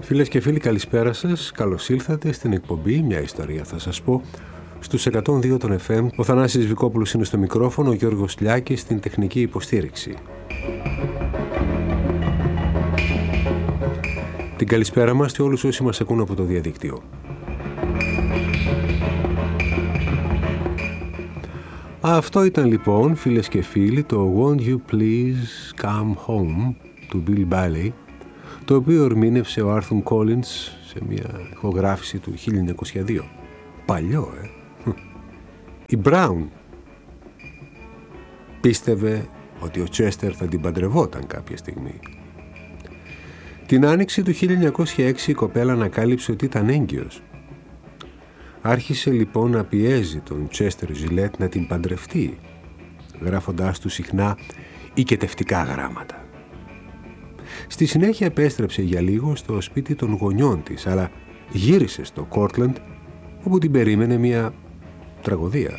Φίλες και φίλοι, καλησπέρα σας. Καλώς ήλθατε στην εκπομπή «Μια ιστορία θα σας πω» στους 102 των FM. Ο Θανάσης Βικόπουλος είναι στο μικρόφωνο, ο Γιώργος Λιάκης στην τεχνική υποστήριξη. Την καλησπέρα μας σε όλους όσοι μας ακούν από το διαδίκτυο. Αυτό ήταν λοιπόν, φίλες και φίλοι, το «Won't you please come home» του Bill Bailey, το οποίο ερμήνευσε ο Άρθουρ Κόλινς σε μια ηχογράφηση του 1902. Παλιό, Η Μπράουν πίστευε ότι ο Τσέστερ θα την παντρευόταν κάποια στιγμή. Την άνοιξη του 1906 η κοπέλα ανακάλυψε ότι ήταν έγκυος. Άρχισε λοιπόν να πιέζει τον Τσέστερ Ζιλέτ να την παντρευτεί, γράφοντάς του συχνά οικετευτικά γράμματα. Στη συνέχεια επέστρεψε για λίγο στο σπίτι των γονιών της, αλλά γύρισε στο Κόρτλαντ, όπου την περίμενε μια τραγωδία.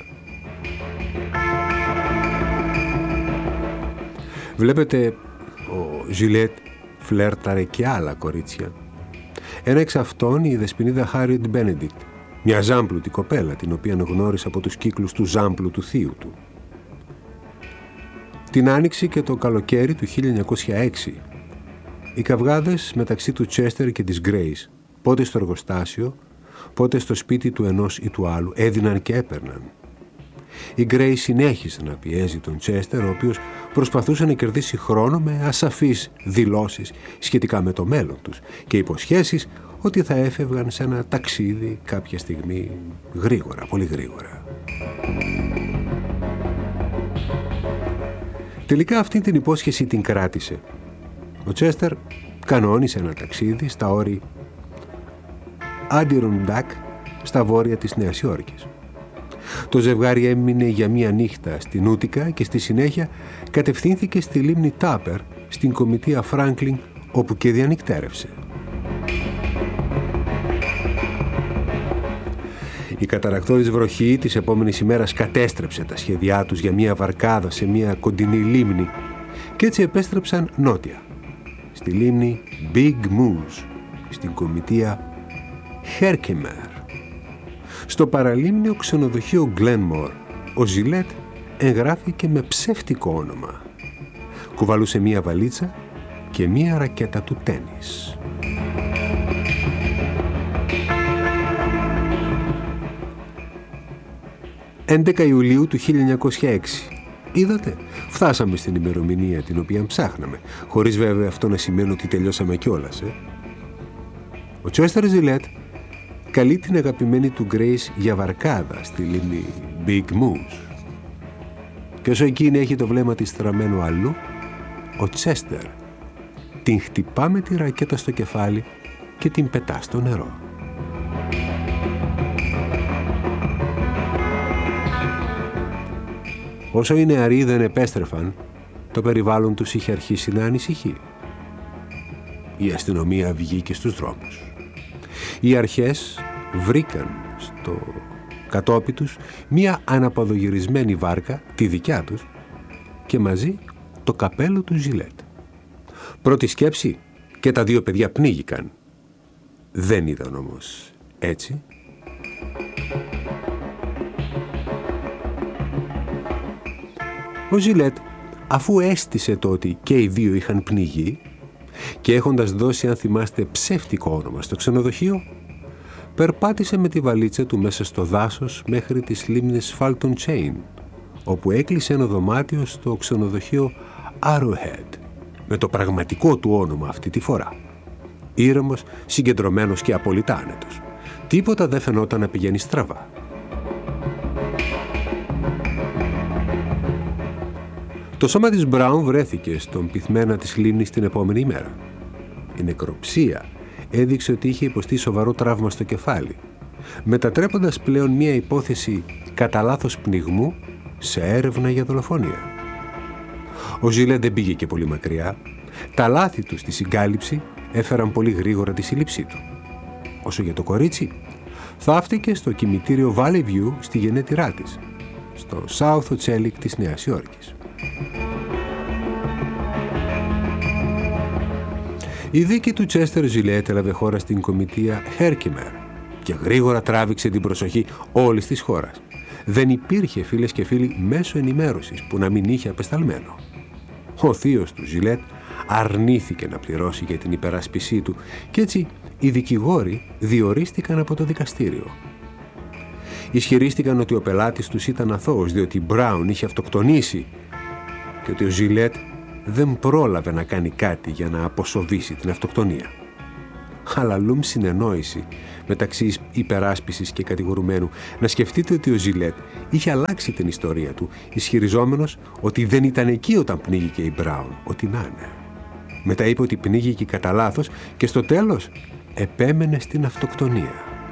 Βλέπετε, ο Ζιλέτ φλέρταρε και άλλα κορίτσια. Ένα εξ αυτών η δεσποινίδα Χάριετ Μπένεντικτ, μια ζάμπλουτη κοπέλα, την οποία γνώρισε από τους κύκλους του ζάμπλου του θείου του. Την άνοιξη και το καλοκαίρι του 1906, οι καυγάδες μεταξύ του Τσέστερ και της Γκρέις, πότε στο εργοστάσιο, πότε στο σπίτι του ενός ή του άλλου, έδιναν και έπαιρναν. Η Γκρέις συνέχισε να πιέζει τον Τσέστερ, ο οποίος προσπαθούσε να κερδίσει χρόνο με ασαφείς δηλώσεις σχετικά με το μέλλον τους και υποσχέσεις ότι θα έφευγαν σε ένα ταξίδι κάποια στιγμή γρήγορα, πολύ γρήγορα. Τελικά αυτή την υπόσχεση την κράτησε. Ο Τσέστερ κανόνισε ένα ταξίδι στα όρη Αντιροντάκ, στα βόρεια της Νέας Υόρκης. Το ζευγάρι έμεινε για μία νύχτα στην Ούτικα και στη συνέχεια κατευθύνθηκε στη λίμνη Τάπερ, στην κομιτεία Φράγκλιν, όπου και διανυκτέρευσε. Η καταρρακτώδης βροχή της επόμενης ημέρας κατέστρεψε τα σχέδιά τους για μία βαρκάδα σε μία κοντινή λίμνη και έτσι επέστρεψαν νότια, στη λίμνη Big Moose, στην κομιτεία Herkimer. Στο παραλίμνιο ξενοδοχείο Glenmore, ο Ζιλέτ εγγράφηκε με ψεύτικο όνομα. Κουβαλούσε μία βαλίτσα και μία ρακέτα του τένις. «11 Ιουλίου του 1906. Είδατε, φτάσαμε στην ημερομηνία την οποία ψάχναμε, χωρίς βέβαια αυτό να σημαίνει ότι τελειώσαμε κιόλας. Ο Τσέστερ Ζιλέτ καλεί την αγαπημένη του Γκρέις για βαρκάδα στη λίμνη Big Moose. Και όσο εκείνη έχει το βλέμμα της στραμμένο αλλού, ο Τσέστερ την χτυπά με τη ρακέτα στο κεφάλι και την πετά στο νερό. Όσο οι νεαροί δεν επέστρεφαν, το περιβάλλον τους είχε αρχίσει να ανησυχεί. Η αστυνομία βγήκε στους δρόμους. Οι αρχές βρήκαν στο κατόπι τους μία αναποδογυρισμένη βάρκα, τη δικιά τους, και μαζί το καπέλο του Ζιλέτ. Πρώτη σκέψη, και τα δύο παιδιά πνίγηκαν. Δεν ήταν όμως έτσι. Ο Ζιλέτ, αφού αίσθησε το ότι και οι δύο είχαν πνιγεί και έχοντας δώσει, αν θυμάστε, ψεύτικο όνομα στο ξενοδοχείο, περπάτησε με τη βαλίτσα του μέσα στο δάσος μέχρι τις λίμνες Falton Chain, όπου έκλεισε ένα δωμάτιο στο ξενοδοχείο Arrowhead, με το πραγματικό του όνομα αυτή τη φορά. Ήρεμος, συγκεντρωμένος και απολύτα άνετος. Τίποτα δεν φαινόταν να πηγαίνει στραβά. Το σώμα της Μπράουν βρέθηκε στον πυθμένα της λίμνης την επόμενη ημέρα. Η νεκροψία έδειξε ότι είχε υποστεί σοβαρό τραύμα στο κεφάλι, μετατρέποντας πλέον μία υπόθεση κατά λάθος πνιγμού σε έρευνα για δολοφονία. Ο Ζιλέτ δεν πήγε και πολύ μακριά. Τα λάθη του στη συγκάλυψη έφεραν πολύ γρήγορα τη σύλληψή του. Όσο για το κορίτσι, θαύτηκε στο κημητήριο Valley View στη γενέτειρά της, στο South Otselic της Νέας Υόρκης. Η δίκη του Τσέστερ Ζιλέτ έλαβε χώρα στην κομιτεία Herkimer και γρήγορα τράβηξε την προσοχή όλης της χώρας. Δεν υπήρχε, φίλες και φίλοι, μέσο ενημέρωσης που να μην είχε απεσταλμένο. Ο θείος του Ζιλέτ αρνήθηκε να πληρώσει για την υπεράσπισή του και έτσι οι δικηγόροι διορίστηκαν από το δικαστήριο. Ισχυρίστηκαν ότι ο πελάτης τους ήταν αθώος διότι Μπράουν είχε αυτοκτονήσει και ότι ο Ζιλέτ δεν πρόλαβε να κάνει κάτι για να αποσοβήσει την αυτοκτονία. Αλλά λούμ συνεννόηση μεταξύ υπεράσπισης και κατηγορουμένου. Να σκεφτείτε ότι ο Ζιλέτ είχε αλλάξει την ιστορία του, ισχυριζόμενος ότι δεν ήταν εκεί όταν πνίγηκε η Μπράουν, ότι να είναι. Μετά είπε ότι πνίγηκε κατά λάθος και στο τέλος επέμενε στην αυτοκτονία.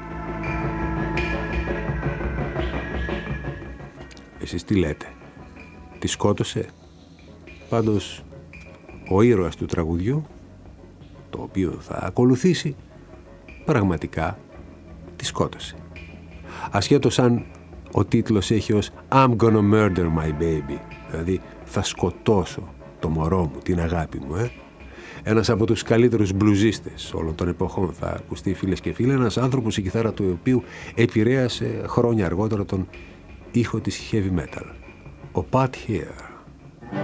Εσείς τι λέτε, τη σκότωσε? Πάντως ο ήρωας του τραγουδιού, το οποίο θα ακολουθήσει, πραγματικά τη σκότωσε. Ασχέτως αν ο τίτλος έχει ως I'm gonna murder my baby, δηλαδή θα σκοτώσω το μωρό μου, την αγάπη μου. Ένας από τους καλύτερους μπλουζίστες όλων των εποχών θα ακουστεί, φίλες και φίλοι, ένας άνθρωπος η κιθάρα του οποίου επηρέασε χρόνια αργότερα τον ήχο της heavy metal, ο Pat Here.